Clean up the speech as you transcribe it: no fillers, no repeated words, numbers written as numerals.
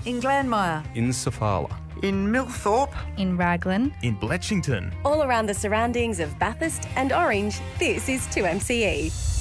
In Glanmire. In Sofala. In Millthorpe. In Raglan. In Bletchington. All around the surroundings of Bathurst and Orange, this is 2MCE.